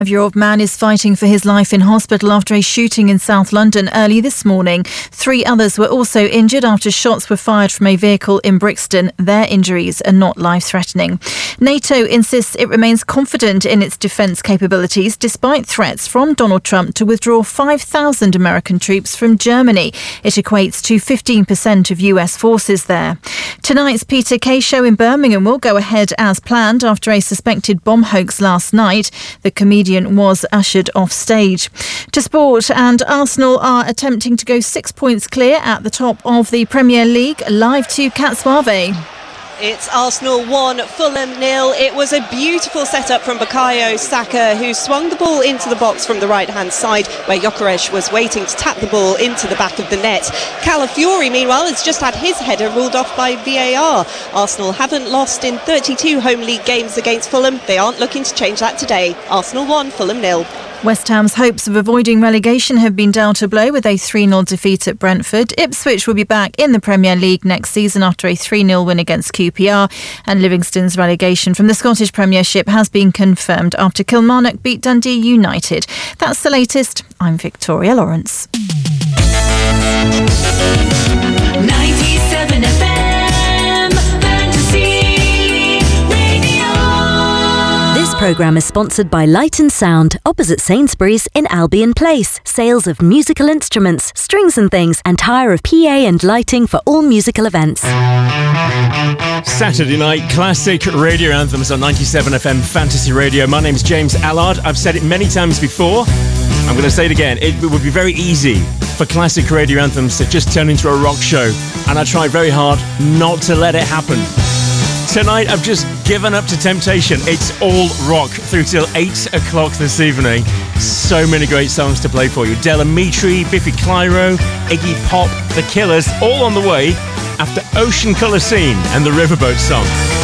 5-year-old man is fighting for his life in hospital after a shooting in South London early this morning. 3 others were also injured after shots were fired from a vehicle in Brixton. Their injuries are not life-threatening. NATO insists it remains confident in its defence capabilities despite threats from Donald Trump to withdraw 5,000 American troops from Germany. It equates to 15% of US forces there. Tonight's Peter Kay show in Birmingham will go ahead as planned after a suspected bomb hoax last night. The comedian was ushered off stage. To sport, and Arsenal are attempting to go 6 points clear at the top of the Premier League. Live to Kat Suave. It's Arsenal 1, Fulham 0. It was a beautiful setup from Bukayo Saka, who swung the ball into the box from the right-hand side, where Gyökeres was waiting to tap the ball into the back of the net. Calafiori, meanwhile, has just had his header ruled off by VAR. Arsenal haven't lost in 32 home league games against Fulham. They aren't looking to change that today. Arsenal 1, Fulham 0. West Ham's hopes of avoiding relegation have been dealt a blow with a 3-0 defeat at Brentford. Ipswich will be back in the Premier League next season after a 3-0 win against QPR. And Livingston's relegation from the Scottish Premiership has been confirmed after Kilmarnock beat Dundee United. That's the latest. I'm Victoria Lawrence. 97 FM Fantasy Radio. This programme is sponsored by Light and Sound, opposite Sainsbury's in Albion Place. Sales of musical instruments, strings and things, and hire of PA and lighting for all musical events. Saturday night classic radio anthems on 97 FM Fantasy Radio. My name's James Allard. I've said it many times before. I'm going to say it again. It would be very easy for classic radio anthems to just turn into a rock show, and I try very hard not to let it happen. Tonight, I've just given up to temptation. It's all rock through till 8 o'clock this evening. So many great songs to play for you. Del Amitri, Biffy Clyro, Iggy Pop, The Killers, all on the way after Ocean Colour Scene and the Riverboat song.